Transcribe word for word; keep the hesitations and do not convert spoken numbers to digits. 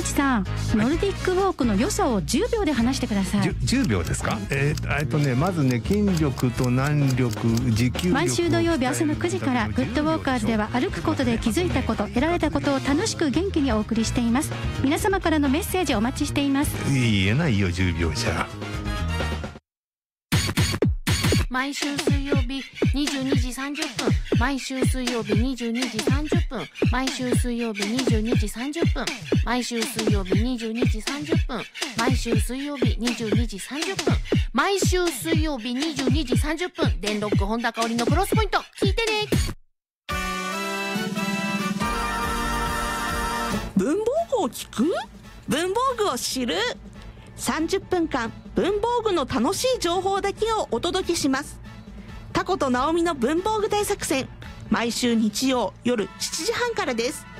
口さん、ノルディックウォークの良さをじゅうびょうで話してください。 じゅうびょうですか。えー、えっとねまずね、筋力と軟力、持久力。 毎週土曜日朝のくじからグッドウォーカーズでは歩くことで気づいたこと、得られたことを楽しく元気にお送りしています。皆様からのメッセージお待ちしています。 言えないよじゅうびょうじゃ。 毎週水曜日にじゅうにじさんじゅっぷん、毎週水曜日にじゅうにじさんじゅっぷん、毎週水曜日にじゅうにじさんじゅっぷん、毎週水曜日にじゅうにじさんじゅっぷん、毎週水曜日にじゅうにじさんじゅっぷん、毎週水曜日にじゅうにじさんじゅっぷん、電ロック本田香織のクロスポイント聞いてね。 文房具を聞く、文房具を知る、さんじゅっぷんかん文房具の楽しい情報だけをお届けします。タコとナオミの文房具大作戦、毎週日曜夜しちじはんからです。